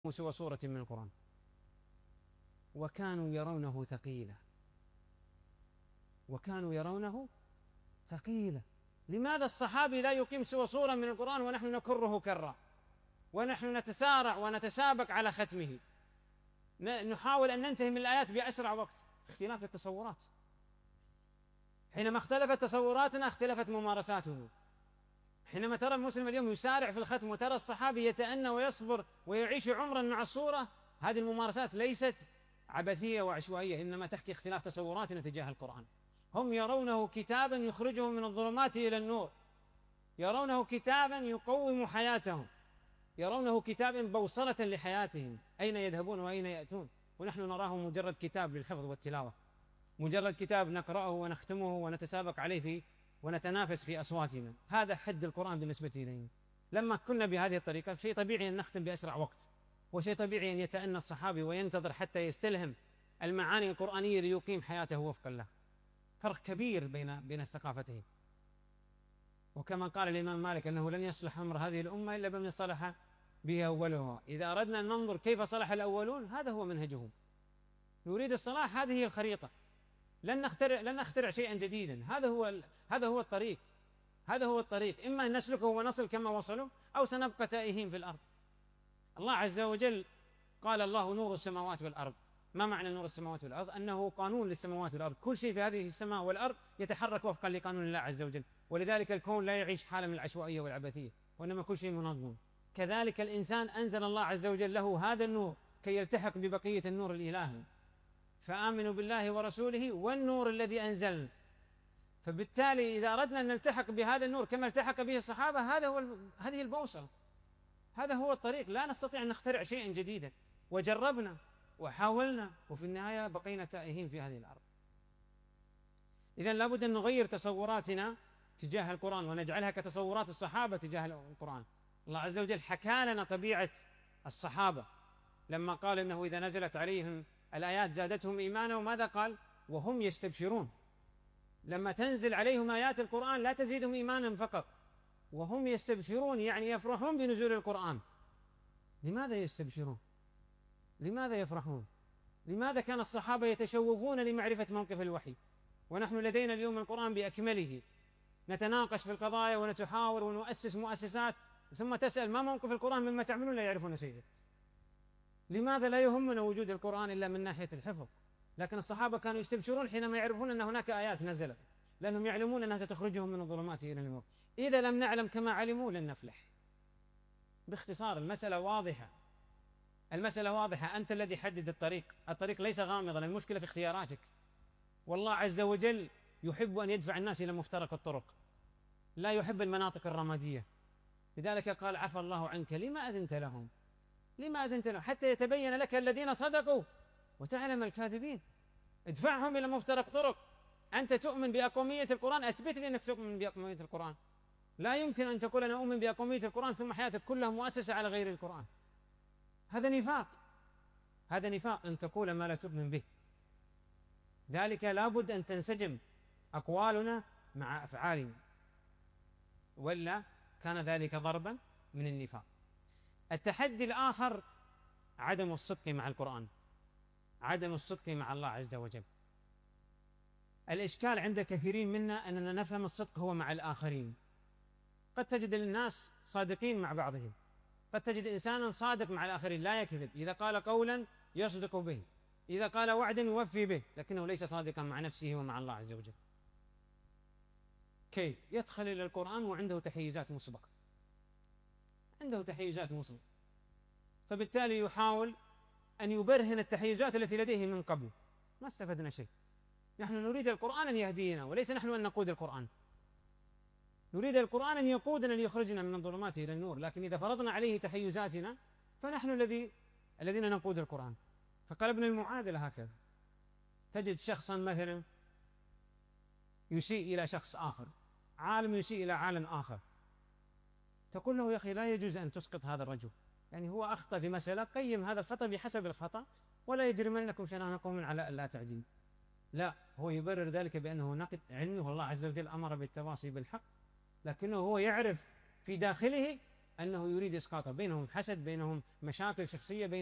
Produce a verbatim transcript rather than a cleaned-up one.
سوى سورة من القرآن وكانوا يرونه ثقيلا وكانوا يرونه ثقيلا. لماذا الصحابي لا يقيم سوى سورة من القرآن ونحن نكره كرا، ونحن نتسارع ونتسابق على ختمه، نحاول أن ننتهي من الآيات بأسرع وقت؟ اختلاف التصورات. حينما اختلفت تصوراتنا اختلفت ممارساته. حينما ترى المسلم اليوم يسارع في الختم وترى الصحابي يتأنى ويصبر ويعيش عمرا مع الصورة، هذه الممارسات ليست عبثية وعشوائية، إنما تحكي اختلاف تصوراتنا تجاه القرآن. هم يرونه كتابا يخرجهم من الظلمات إلى النور، يرونه كتابا يقوم حياتهم، يرونه كتابا بوصلة لحياتهم، أين يذهبون وأين يأتون، ونحن نراه مجرد كتاب للحفظ والتلاوة، مجرد كتاب نقرأه ونختمه ونتسابق عليه في ونتنافس في أصواتنا. هذا حد القرآن بالنسبة إلينا. لما كنا بهذه الطريقة شيء طبيعي أن نختم بأسرع وقت، وشيء طبيعي أن يتأنى الصحابي وينتظر حتى يستلهم المعاني القرآنية ليقيم حياته وفقا له. فرق كبير بين بين الثقافتين. وكما قال الإمام مالك أنه لن يصلح أمر هذه الأمة إلا بمن صلح به أولها. إذا أردنا أن ننظر كيف صلح الأولون هذا هو منهجهم. نريد الصلاح، هذه هي الخريطة. لن نخترع لن نخترع شيئا جديدا. هذا هو هذا هو الطريق هذا هو الطريق إما أن نسلكه ونصل كما وصلوا، أو سنبقى تائهين في الأرض. الله عز وجل قال الله نور السماوات والأرض. ما معنى نور السماوات والأرض؟ أنه قانون للسماوات والأرض، كل شيء في هذه السماء والأرض يتحرك وفقا لقانون الله عز وجل، ولذلك الكون لا يعيش حالة من العشوائية والعبثية، وإنما كل شيء منظم. كذلك الإنسان أنزل الله عز وجل له هذا النور كي يلتحق ببقية النور الإلهي، فآمنوا بالله ورسوله والنور الذي أنزلنا. فبالتالي إذا أردنا أن نلتحق بهذا النور كما التحق به الصحابة، هذا هو هذه البوصلة، هذا هو الطريق. لا نستطيع أن نخترع شيئا جديدا، وجربنا وحاولنا وفي النهاية بقينا تائهين في هذه الأرض. إذن لابد أن نغير تصوراتنا تجاه القرآن ونجعلها كتصورات الصحابة تجاه القرآن. الله عز وجل حكى لنا طبيعة الصحابة لما قال إنه إذا نزلت عليهم الآيات زادتهم إيمانا، وماذا قال؟ وهم يستبشرون. لما تنزل عليهم آيات القرآن لا تزيدهم إيمانا فقط، وهم يستبشرون، يعني يفرحون بنزول القرآن. لماذا يستبشرون؟ لماذا يفرحون؟ لماذا كان الصحابة يتشوقون لمعرفة موقف الوحي، ونحن لدينا اليوم القرآن بأكمله، نتناقش في القضايا ونتحاور ونؤسس مؤسسات، ثم تسأل ما موقف القرآن مما تعملون لا يعرفون شيئا. لماذا لا يهمنا وجود القرآن إلا من ناحية الحفظ؟ لكن الصحابة كانوا يستبشرون حينما يعرفون أن هناك آيات نزلت، لأنهم يعلمون أنها ستخرجهم من الظلمات إلى النور. إذا لم نعلم كما علموا لن نفلح. باختصار المسألة واضحة، المسألة واضحة. أنت الذي حدد الطريق، الطريق ليس غامضا، المشكلة في اختياراتك. والله عز وجل يحب أن يدفع الناس إلى مفترق الطرق، لا يحب المناطق الرمادية. لذلك قال عفى الله عنك لما أذنت لهم لما أذنت لهم حتى يتبين لك الذين صدقوا وتعلم الكاذبين. ادفعهم إلى مفترق طرق. أنت تؤمن بأقومية القرآن، أثبت لي أنك تؤمن بأقومية القرآن. لا يمكن أن تقول أنا أؤمن بأقومية القرآن ثم حياتك كلها مؤسسة على غير القرآن. هذا نفاق، هذا نفاق أن تقول ما لا تؤمن به. ذلك لابد أن تنسجم أقوالنا مع أفعالنا، ولا كان ذلك ضربا من النفاق. التحدي الآخر عدم الصدق مع القرآن، عدم الصدق مع الله عز وجل. الإشكال عند كثيرين منا أننا نفهم الصدق هو مع الآخرين. قد تجد الناس صادقين مع بعضهم، قد تجد إنسانا صادق مع الآخرين لا يكذب، إذا قال قولا يصدق به، إذا قال وعدا يوفي به، لكنه ليس صادقا مع نفسه ومع الله عز وجل. كيف؟ يدخل إلى القرآن وعنده تحيزات مسبقة، عنده تحيزات مسبقة، فبالتالي يحاول أن يبرهن التحيزات التي لديه من قبل. ما استفدنا شيء. نحن نريد القرآن أن يهدينا، وليس نحن أن نقود القرآن. نريد القرآن أن يقودنا ليخرجنا من الظلمات إلى النور، لكن إذا فرضنا عليه تحيزاتنا فنحن الذي الذين نقود القرآن. فقلبنا المعادلة هكذا. تجد شخصا مثلا يسيء إلى شخص آخر، عالم يسيء إلى عالم آخر، تقول له يا أخي لا يجوز أن تسقط هذا الرجل، يعني هو أخطأ في مسألة، قيم هذا الخطأ بحسب الخطأ، ولا يجرمنكم شنآن قوم على ألا تعدلوا. لا، هو يبرر ذلك بأنه نقد علمي، والله عز وجل أمر بالتواصي بالحق، لكنه هو يعرف في داخله أنه يريد إسقاطه، بينهم حسد، بينهم مشاكل شخصية، بين